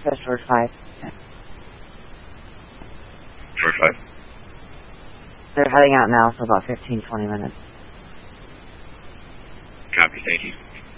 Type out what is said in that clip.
That's George 5. George 5. They're heading out now for about 15-20 minutes. Copy, thank you.